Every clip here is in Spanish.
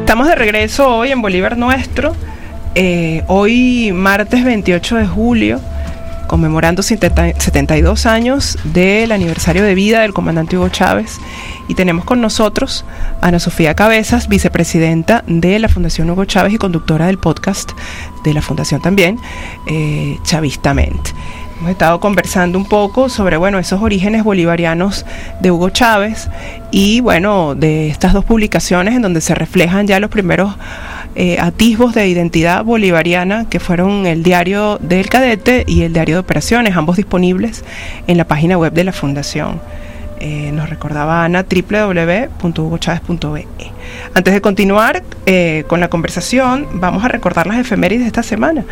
Estamos de regreso hoy en Bolívar Nuestro, hoy martes 28 de julio, conmemorando 72 años del aniversario de vida del comandante Hugo Chávez, y tenemos con nosotros a Ana Sofía Cabezas, vicepresidenta de la Fundación Hugo Chávez y conductora del podcast de la Fundación también, Chavistamente. Hemos estado conversando un poco sobre, esos orígenes bolivarianos de Hugo Chávez y, de estas dos publicaciones en donde se reflejan ya los primeros atisbos de identidad bolivariana, que fueron el Diario del Cadete y el Diario de Operaciones, ambos disponibles en la página web de la Fundación. Nos recordaba Ana, www.hugochaves.be. Antes de continuar con la conversación, vamos a recordar las efemérides de esta semana.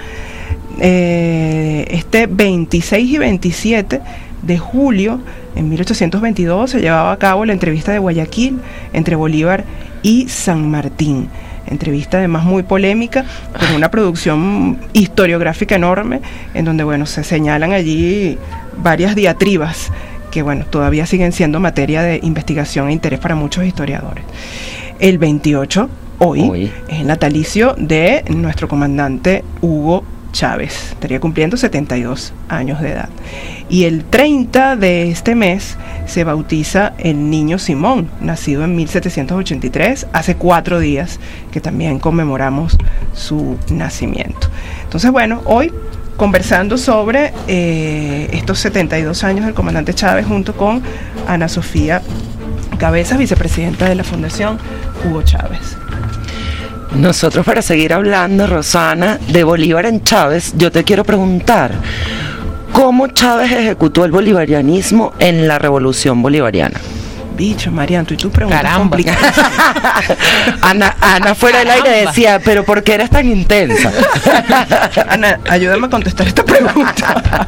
Este 26 y 27 de julio en 1822 se llevaba a cabo la entrevista de Guayaquil entre Bolívar y San Martín. Entrevista además muy polémica, con una producción historiográfica enorme, en donde se señalan allí varias diatribas que todavía siguen siendo materia de investigación e interés para muchos historiadores. El 28, hoy es el natalicio de nuestro comandante Hugo Chávez, estaría cumpliendo 72 años de edad. Y el 30 de este mes se bautiza el niño Simón, nacido en 1783, hace 4 días que también conmemoramos su nacimiento. Entonces, hoy conversando sobre estos 72 años del comandante Chávez junto con Ana Sofía Cabezas, vicepresidenta de la Fundación Hugo Chávez. Nosotros, para seguir hablando, Rosana, de Bolívar en Chávez, yo te quiero preguntar, ¿cómo Chávez ejecutó el bolivarianismo en la Revolución Bolivariana? Bicho, Mariano, y tú preguntas complicadas. Ana fuera del aire decía, ¿pero por qué eras tan intensa? Ana, ayúdame a contestar esta pregunta.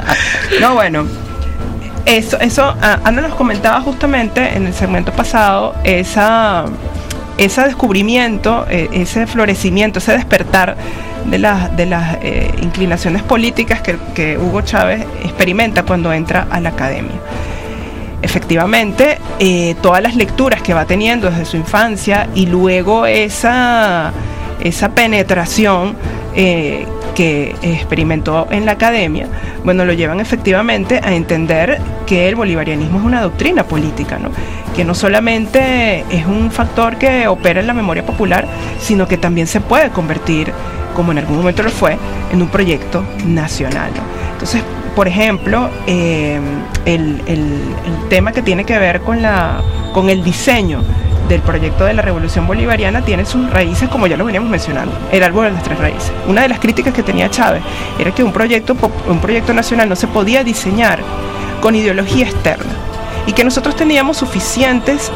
Eso, Ana nos comentaba justamente en el segmento pasado, ese descubrimiento, ese florecimiento, ese despertar de las inclinaciones políticas que Hugo Chávez experimenta cuando entra a la academia. Efectivamente, todas las lecturas que va teniendo desde su infancia y luego esa penetración que experimentó en la academia, lo llevan efectivamente a entender que el bolivarianismo es una doctrina política, ¿no? Que no solamente es un factor que opera en la memoria popular, sino que también se puede convertir, como en algún momento lo fue, en un proyecto nacional, ¿no? Entonces, por ejemplo, el tema que tiene que ver con el diseño del proyecto de la Revolución Bolivariana tiene sus raíces, como ya lo veníamos mencionando, el árbol de las 3 raíces. Una de las críticas que tenía Chávez era que un proyecto nacional no se podía diseñar con ideología externa, y que nosotros teníamos suficientes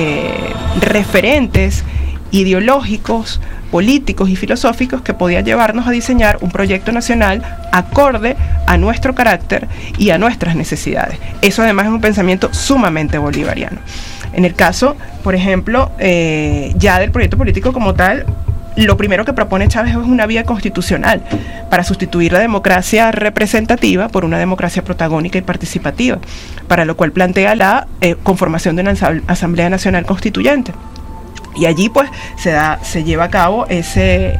referentes ideológicos, políticos y filosóficos que podían llevarnos a diseñar un proyecto nacional acorde a nuestro carácter y a nuestras necesidades. Eso además es un pensamiento sumamente bolivariano. En el caso, por ejemplo, ya del proyecto político como tal, lo primero que propone Chávez es una vía constitucional para sustituir la democracia representativa por una democracia protagónica y participativa, para lo cual plantea la conformación de una Asamblea Nacional Constituyente. Y allí se lleva a cabo ese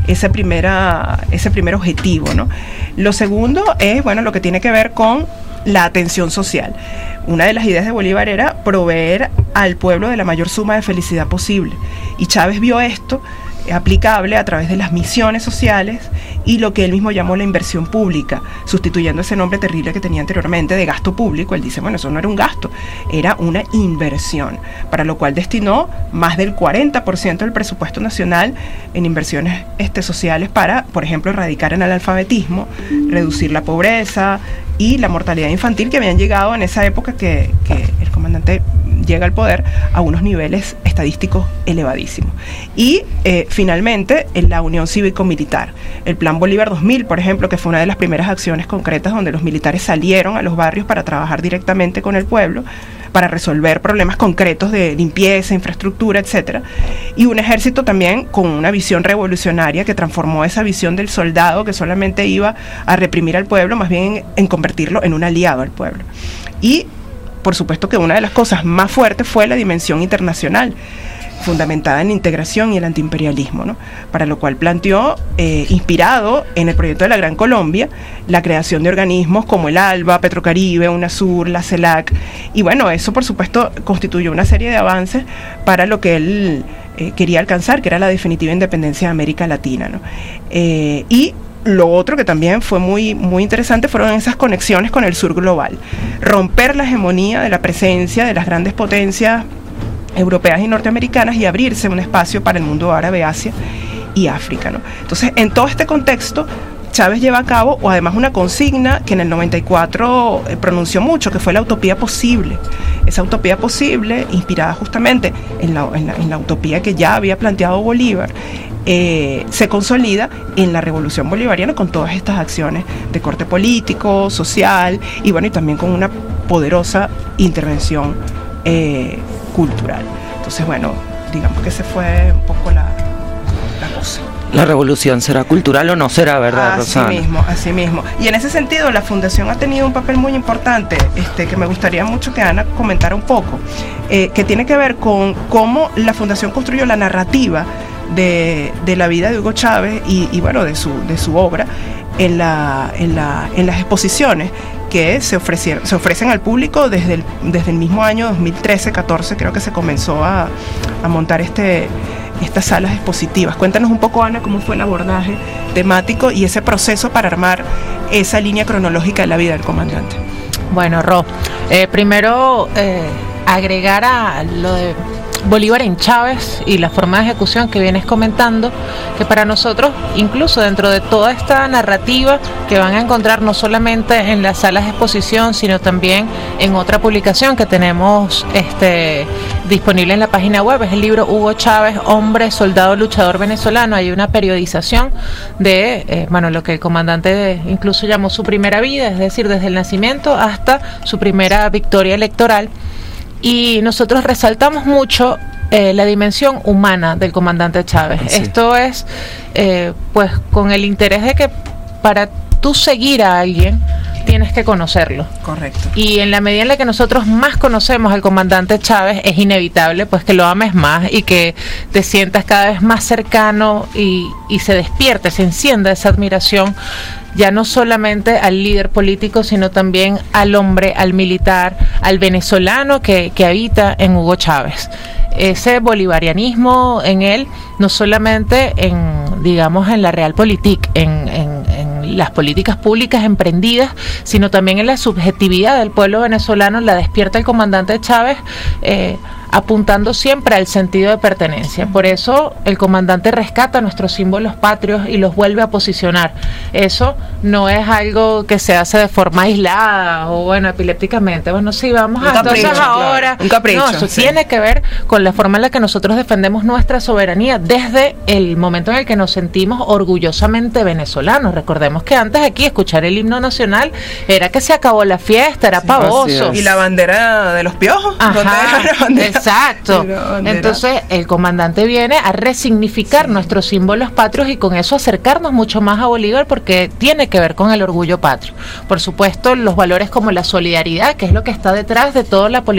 primer objetivo, ¿no? Lo segundo es lo que tiene que ver con la atención social. Una de las ideas de Bolívar era proveer al pueblo de la mayor suma de felicidad posible, y Chávez vio esto aplicable a través de las misiones sociales y lo que él mismo llamó la inversión pública, sustituyendo ese nombre terrible que tenía anteriormente de gasto público. Él dice, eso no era un gasto, era una inversión, para lo cual destinó más del 40% del presupuesto nacional en inversiones sociales para, por ejemplo, erradicar el analfabetismo, reducir la pobreza y la mortalidad infantil, que habían llegado en esa época que el comandante llega al poder a unos niveles estadísticos elevadísimos. Y finalmente, en la Unión Cívico-Militar, el Plan Bolívar 2000, por ejemplo, que fue una de las primeras acciones concretas donde los militares salieron a los barrios para trabajar directamente con el pueblo, para resolver problemas concretos de limpieza, infraestructura, etcétera. Y un ejército también con una visión revolucionaria que transformó esa visión del soldado que solamente iba a reprimir al pueblo, más bien en convertirlo en un aliado al pueblo. Y por supuesto que una de las cosas más fuertes fue la dimensión internacional. fundamentada en la integración y el antiimperialismo, ¿no? Para lo cual planteó, inspirado en el proyecto de la Gran Colombia, la creación de organismos como el ALBA, Petrocaribe, UNASUR, la CELAC, y bueno, eso por supuesto constituyó una serie de avances para lo que él quería alcanzar, que era la definitiva independencia de América Latina, ¿no? Y lo otro que también fue muy, muy interesante fueron esas conexiones con el sur global, romper la hegemonía de la presencia de las grandes potencias europeas y norteamericanas y abrirse un espacio para el mundo árabe, Asia y África, ¿no? Entonces, en todo este contexto, Chávez lleva a cabo, o además una consigna que en el 94 pronunció mucho, que fue la utopía posible. Esa utopía posible, inspirada justamente en la utopía que ya había planteado Bolívar, se consolida en la revolución bolivariana con todas estas acciones de corte político, social y bueno, y también con una poderosa intervención cultural. Entonces, bueno, digamos que ese fue un poco la cosa. ¿La revolución será cultural o no será, verdad, Rosana? Así mismo. Y en ese sentido, la Fundación ha tenido un papel muy importante, que me gustaría mucho que Ana comentara un poco, que tiene que ver con cómo la Fundación construyó la narrativa de la vida de Hugo Chávez y bueno, de su obra en las exposiciones que se ofrecen al público desde el mismo año 2013-14, creo que se comenzó a montar estas salas expositivas. Cuéntanos un poco, Ana, cómo fue el abordaje temático y ese proceso para armar esa línea cronológica de la vida del comandante. Bueno, Ro, primero agregar a lo de Bolívar en Chávez y la forma de ejecución que vienes comentando, que para nosotros, incluso dentro de toda esta narrativa que van a encontrar no solamente en las salas de exposición, sino también en otra publicación que tenemos disponible en la página web, es el libro Hugo Chávez, hombre, soldado, luchador venezolano. Hay una periodización de lo que el comandante incluso llamó su primera vida, es decir, desde el nacimiento hasta su primera victoria electoral. Y nosotros resaltamos mucho la dimensión humana del comandante Chávez. Sí. Esto es, pues, con el interés de que para tú seguir a alguien tienes que conocerlo. Correcto. Y en la medida en la que nosotros más conocemos al comandante Chávez, es inevitable pues que lo ames más y que te sientas cada vez más cercano y se despierte, se encienda esa admiración, ya no solamente al líder político, sino también al hombre, al militar, al venezolano que habita en Hugo Chávez. Ese bolivarianismo en él, no solamente en la realpolitik, en las políticas públicas emprendidas, sino también en la subjetividad del pueblo venezolano, la despierta el comandante Chávez, apuntando siempre al sentido de pertenencia. Por eso el comandante rescata nuestros símbolos patrios y los vuelve a posicionar. Eso no es algo que se hace de forma aislada o epilépticamente. Bueno, sí, vamos a entonces ahora. Un capricho. No, eso tiene que ver con la forma en la que nosotros defendemos nuestra soberanía desde el momento en el que nos sentimos orgullosamente venezolanos. Recordemos que antes aquí escuchar el himno nacional era que se acabó la fiesta, era pavoso. Y la bandera de los piojos. Ajá, exacto. Entonces el comandante viene a resignificar nuestros símbolos patrios y con eso acercarnos mucho más a Bolívar, porque tiene que ver con el orgullo patrio. Por supuesto, los valores como la solidaridad, que es lo que está detrás de toda la política